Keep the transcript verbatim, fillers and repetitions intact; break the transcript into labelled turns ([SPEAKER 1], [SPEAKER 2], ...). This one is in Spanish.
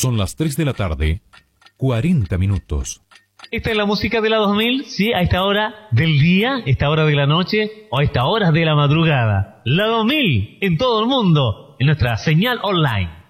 [SPEAKER 1] Son las tres de la tarde, cuarenta minutos.
[SPEAKER 2] Esta es la música de la dos mil, sí, a esta hora del día, esta hora de la noche o a esta hora de la madrugada. La dos mil en todo el mundo, en nuestra señal online.